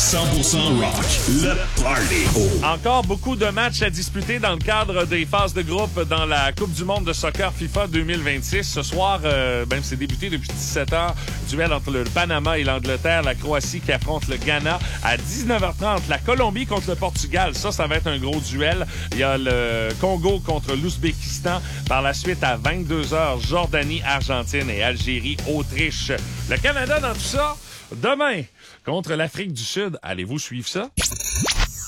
100% rock, le party. Encore beaucoup de matchs à disputer dans le cadre des phases de groupe dans la Coupe du monde de soccer FIFA 2026. Ce soir, c'est débuté depuis 17 heures. Duel entre le Panama et l'Angleterre, la Croatie qui affronte le Ghana. À 19h30, la Colombie contre le Portugal. Ça va être un gros duel. Il y a le Congo contre l'Ouzbékistan. Par la suite, à 22h, Jordanie, Argentine et Algérie, Autriche. Le Canada dans tout ça, demain, contre l'Afrique du Sud. Allez-vous suivre ça?